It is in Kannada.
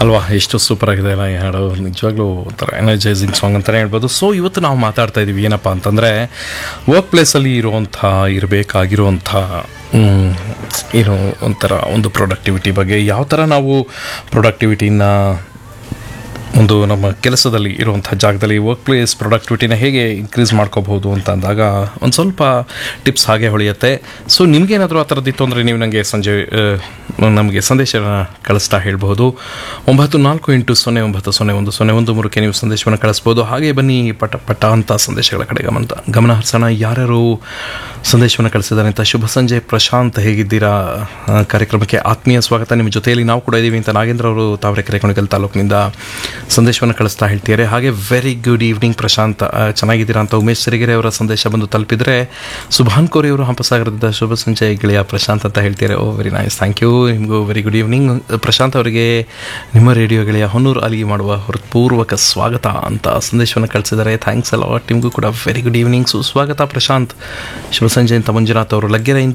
ಅಲ್ವಾ, ಎಷ್ಟು ಸೂಪರ್ ಆಗಿದೆ ಅಲ್ಲ ಈ ಹಾಡು. ನಿಜವಾಗ್ಲೂ ಒಂಥರ ಎನರ್ಜೈಸಿಂಗ್ ಸಾಂಗ್ ಅಂತಲೇ ಹೇಳ್ಬೋದು. ಸೊ ಇವತ್ತು ನಾವು ಮಾತಾಡ್ತಾ ಇದ್ದೀವಿ ಏನಪ್ಪ ಅಂತಂದರೆ, ವರ್ಕ್ ಪ್ಲೇಸಲ್ಲಿ ಇರಬೇಕಾಗಿರುವಂಥ ಏನು ಒಂಥರ ಒಂದು ಪ್ರೊಡಕ್ಟಿವಿಟಿ ಬಗ್ಗೆ. ಯಾವ ಥರ ನಾವು ಪ್ರೊಡಕ್ಟಿವಿಟಿನ ಒಂದು ನಮ್ಮ ಕೆಲಸದಲ್ಲಿ ಇರುವಂಥ ಜಾಗದಲ್ಲಿ ವರ್ಕ್ ಪ್ಲೇಸ್ ಪ್ರೊಡಕ್ಟಿವಿಟಿನ ಹೇಗೆ ಇನ್ಕ್ರೀಸ್ ಮಾಡ್ಕೋಬಹುದು ಅಂತ ಅಂದಾಗ ಒಂದು ಸ್ವಲ್ಪ ಟಿಪ್ಸ್ ಹಾಗೆ ಹೊಳೆಯುತ್ತೆ. ಸೊ ನಿಮಗೇನಾದರೂ ಆ ಥರದ್ದಿತ್ತು ಅಂದರೆ ನೀವು ನನಗೆ ಸಂಜೆ ನಮಗೆ ಸಂದೇಶವನ್ನು ಕಳಿಸ್ತಾ ಹೇಳ್ಬೋದು. 9480900101 ನೀವು ಸಂದೇಶವನ್ನು ಕಳಿಸ್ಬೋದು. ಹಾಗೆ ಬನ್ನಿ ಪಟ ಅಂತ ಸಂದೇಶಗಳ ಕಡೆ ಗಮನ ಹರಿಸೋಣ. ಯಾರ್ಯಾರು ಸಂದೇಶವನ್ನು ಕಳಿಸಿದ್ದಾರೆ ಅಂತ. ಶುಭ ಸಂಜೆ ಪ್ರಶಾಂತ್, ಹೇಗಿದ್ದೀರಾ? ಕಾರ್ಯಕ್ರಮಕ್ಕೆ ಆತ್ಮೀಯ ಸ್ವಾಗತ. ನಿಮ್ಮ ಜೊತೆಯಲ್ಲಿ ನಾವು ಕೂಡ ಇದ್ದೀವಿ ಅಂತ ನಾಗೇಂದ್ರ ಅವರು ತಾವರೆಕೆರೆ ಕುಣಿಗಲ್ ತಾಲೂಕಿನಿಂದ ಸಂದೇಶವನ್ನು ಕಳಿಸ್ತಾ ಹೇಳ್ತಿದ್ದಾರೆ. ಹಾಗೆ ವೆರಿ ಗುಡ್ ಈವ್ನಿಂಗ್ ಪ್ರಶಾಂತ್, ಚೆನ್ನಾಗಿದ್ದೀರಾ ಅಂತ ಉಮೇಶ್ ಸಿರಿಗೆರೆ ಅವರ ಸಂದೇಶ ಬಂದು ತಲುಪಿದರೆ. ಸುಭಾನ್ ಕೋರಿ ಅವರು ಹಂಪಸಾಗರದಿಂದ ಶುಭ ಸಂಜೆ ಗೆಳೆಯ ಪ್ರಶಾಂತ್ ಅಂತ ಹೇಳ್ತಾರೆ. ಓ ವೆರಿ ನೈಸ್, ಥ್ಯಾಂಕ್ ಯು. ನಿಮಗೂ ವೆರಿ ಗುಡ್ ಈವ್ನಿಂಗ್ ಪ್ರಶಾಂತ್ ಅವರಿಗೆ. ನಿಮ್ಮ ರೇಡಿಯೋ ಗೆಳೆಯ ಹೊನ್ನೂರು ಅಲಿಗೆ ಮಾಡುವ ಹೃತ್ಪೂರ್ವಕ ಸ್ವಾಗತ ಅಂತ ಸಂದೇಶವನ್ನು ಕಳಿಸಿದ್ದಾರೆ. Thanks a lot. ನಿಮಗೂ ಕೂಡ ವೆರಿ ಗುಡ್ ಈವ್ನಿಂಗ್, ಸುಸ್ವಾಗತ ಪ್ರಶಾಂತ್. ಶುಭ ಸಂಜೆ ಅಂತ ಮಂಜುನಾಥ್ ಅವರು ಲಗ್ಗೆರೆಯಿಂದ